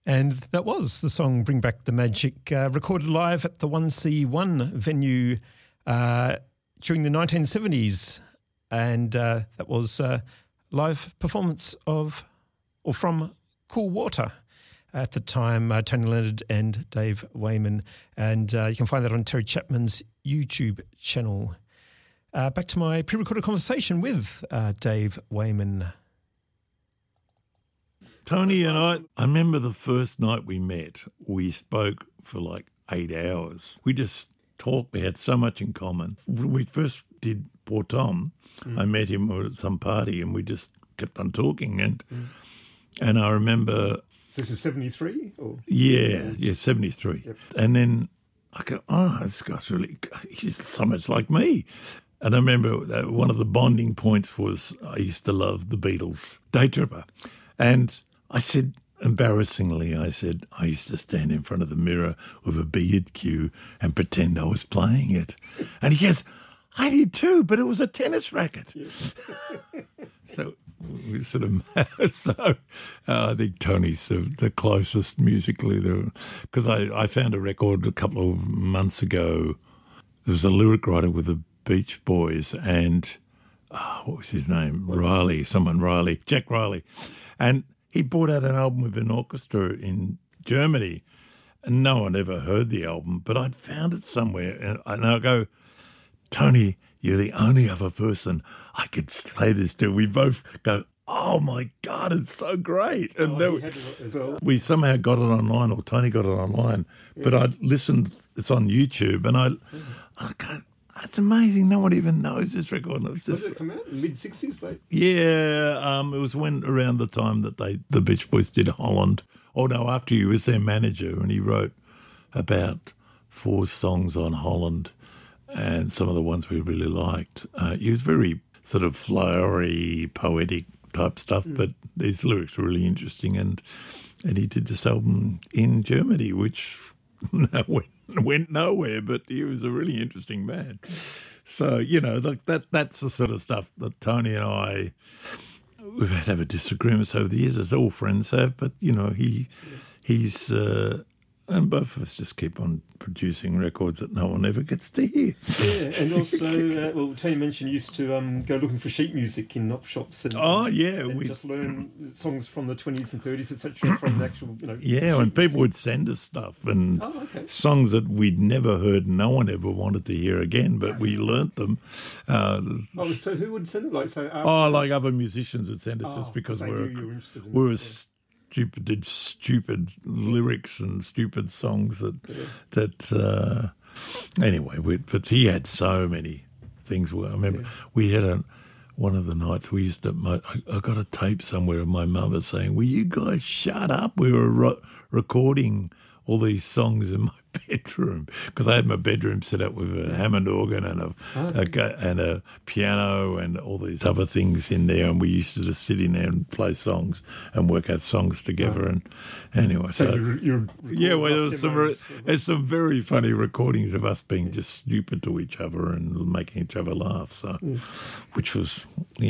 And that was the song Bring Back the Magic, recorded live at the 1C1 venue during the 1970s. And that was a live performance of, or from, Cool Water. At the time, Tony Leonard and Dave Wayman. And you can find that on Terry Chapman's YouTube channel. Back to my pre-recorded conversation with Dave Wayman. Tony and I remember the first night we met, we spoke for like 8 hours. We just talked. We had so much in common. We first did Poor Tom. I met him at some party and we just kept on talking. And I remember... So this is 73? Or? Yeah, 73. Yep. And then I go, this guy's he's so much like me. And I remember that one of the bonding points was I used to love the Beatles, Day Tripper. And I said, embarrassingly, I used to stand in front of the mirror with a beard cue and pretend I was playing it. And he goes, I did too, but it was a tennis racket. Yes. So we sort of, I think Tony's the closest musically there. Because I found a record a couple of months ago. There was a lyric writer with the Beach Boys and, what was his name? Jack Riley. And he brought out an album with an orchestra in Germany, and no one ever heard the album, but I'd found it somewhere. And I go, Tony, you're the only other person I could say this to. We both go, oh, my God, it's so great. And we somehow got it online, or Tony got it online, but I listened, it's on YouTube, and I go, that's amazing. No one even knows this record. Was it come out in the mid-60s? Yeah, it was around the time that the Beach Boys did Holland. Oh, no, after he was their manager, and he wrote about 4 songs on Holland and some of the ones we really liked. He was very sort of flowery, poetic type stuff, but his lyrics were really interesting. And he did this album in Germany, which went nowhere, but he was a really interesting man. So, that's the sort of stuff that Tony and I, we've had to have disagreements over the years, as all friends have, but, he's, and both of us just keep on producing records that no one ever gets to hear. Yeah, and also, Tony mentioned you used to go looking for sheet music in op shops. And, we just learn songs from the 20s and 30s, etc., from the actual, Yeah, and people would send us stuff and songs that we'd never heard, no one ever wanted to hear again, but we learnt them. So who would send it? Like other musicians would send it just because we were did stupid lyrics and stupid songs anyway. But he had so many things. I remember we had one of the nights we used to. I got a tape somewhere of my mother saying, "Will you guys shut up?" We were recording all these songs in my bedroom because I had my bedroom set up with a Hammond organ and a piano and all these other things in there, and we used to just sit in there and play songs and work out songs together. And anyway, there's some very funny recordings of us being just stupid to each other and making each other laugh. So, which was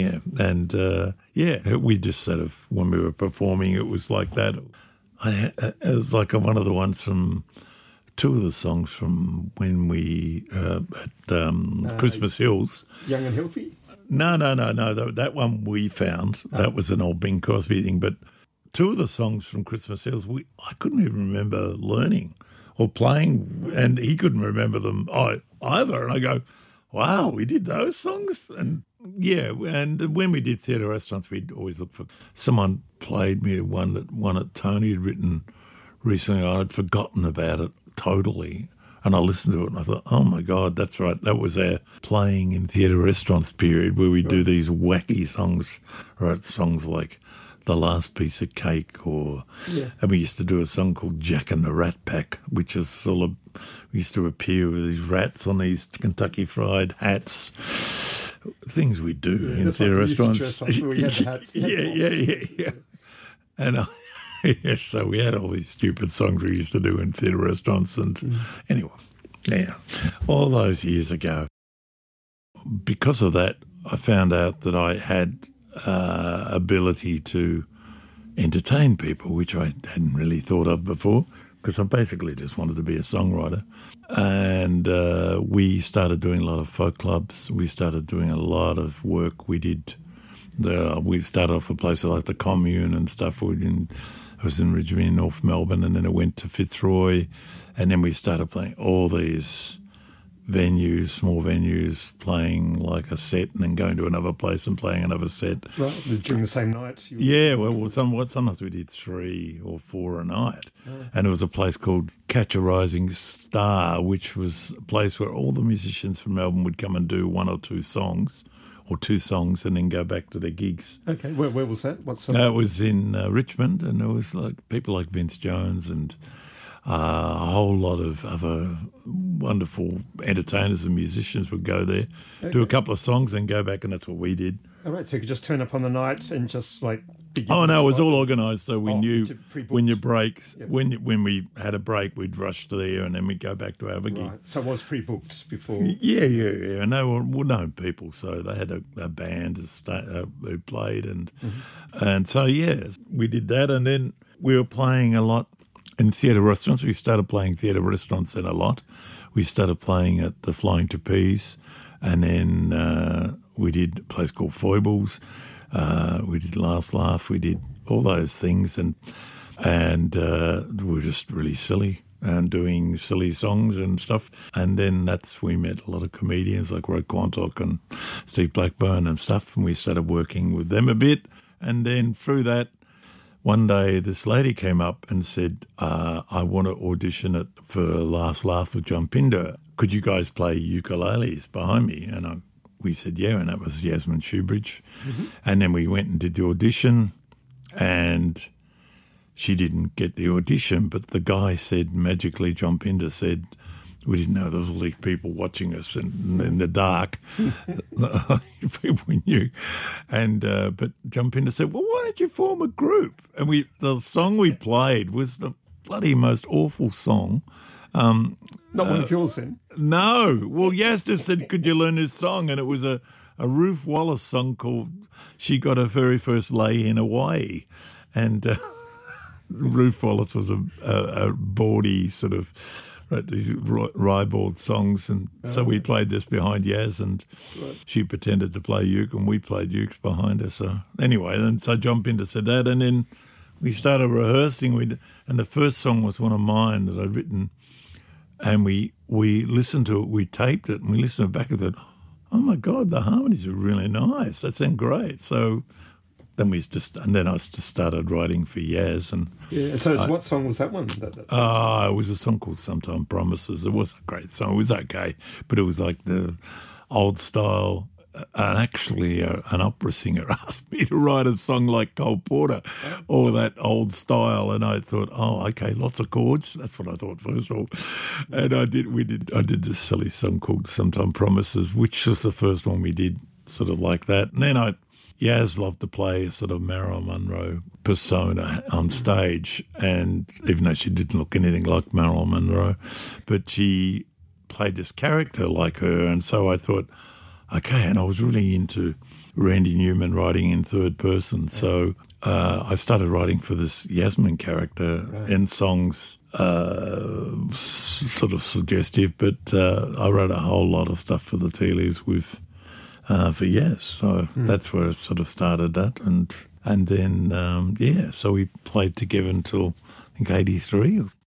we just sort of, when we were performing, it was like that. It was like one of the ones from 2 of the songs from when we at Christmas Hills. Young and Healthy? No. That one we found. That was an old Bing Crosby thing. But 2 of the songs from Christmas Hills, I couldn't even remember learning or playing, and he couldn't remember them either. And I go, wow, we did those songs? And and when we did Theatre Restaurants, we'd always look for... Someone played me one that Tony had written recently. I'd forgotten about it totally, and I listened to it and I thought, oh my God, that's right, that was our playing in Theatre Restaurants period where we do these wacky songs, right? Songs like The Last Piece of Cake, and we used to do a song called Jack and the Rat Pack, which is sort of, we used to appear with these rats on these Kentucky Fried hats. Things we do in Theatre Restaurants. Yeah. And so we had all these stupid songs we used to do in Theatre Restaurants. And anyway, all those years ago. Because of that, I found out that I had ability to entertain people, which I hadn't really thought of before, because I basically just wanted to be a songwriter. And we started doing a lot of folk clubs. We started doing a lot of work. We started off at places like the Commune and stuff. I was in Ridgeway, North Melbourne, and then I went to Fitzroy, and then we started playing all these venues, small venues, playing like a set and then going to another place and playing another set. Right, during the same night? Sometimes we did 3 or 4 a night. Oh. And it was a place called Catch a Rising Star, which was a place where all the musicians from Melbourne would come and do 1 or 2 songs, and then go back to their gigs. Okay, where was that? It was in Richmond, and there was like people like Vince Jones and a whole lot of other wonderful entertainers and musicians would go there, do a couple of songs, and go back, and that's what we did. All right, so you could just turn up on the night and just like begin. Oh no, it was all organised, so we knew when you break, yep. when we had a break, we'd rush to there, and then we'd go back to our gig. Right. So it was pre-booked before. Yeah, and they were known people, so they had a band who played, and so we did that, and then we were playing a lot in theatre restaurants. We started playing theatre restaurants then a lot. We started playing at the Flying Trapeze, and then we did a place called Foibles. We did Last Laugh. We did all those things, and we were just really silly and doing silly songs and stuff. And then we met a lot of comedians like Ray Quantock and Steve Blackburn and stuff, and we started working with them a bit. And then through that, one day this lady came up and said, I want to audition for Last Laugh with John Pinder. Could you guys play ukuleles behind me? And we said, yeah, and that was Yasmin Shoebridge. Mm-hmm. And then we went and did the audition, and she didn't get the audition, but the guy said, magically, John Pinder said, we didn't know there was all these people watching us in the dark, people we knew. And but John Pinder said, well, why don't you form a group? And the song we played was the bloody most awful song. Not one of yours then? No. Well, Yaz just said, could you learn this song? And it was a Ruth Wallace song called She Got Her Very First Lay in Hawaii. And Ruth Wallace was a bawdy sort of, wrote these ribald songs, and so we played this behind Yaz, and she pretended to play uke, and we played ukes behind her. So anyway, and so John Pinder said that, and then we started rehearsing, and the first song was one of mine that I'd written, and we listened to it, we taped it, and we listened back and thought, oh my God, the harmonies are really nice. That sounds great. So then I just started writing for Yaz. And so what song was that one? It was a song called Sometime Promises. It was a great song. It was okay, but it was like the old style. And actually, an opera singer asked me to write a song like Cole Porter or that old style, and I thought, oh, okay, lots of chords. That's what I thought first of all, and I did this silly song called Sometime Promises, which was the first one we did, sort of like that. And then Yaz loved to play a sort of Marilyn Monroe persona on stage, and even though she didn't look anything like Marilyn Monroe, but she played this character like her, and so I thought, okay, and I was really into Randy Newman writing in third person, so I started writing for this Yasmin character in songs, sort of suggestive, but I wrote a whole lot of stuff for the tea leaves with for Yaz, so that's where it sort of started that, and then so we played together until I think 83 or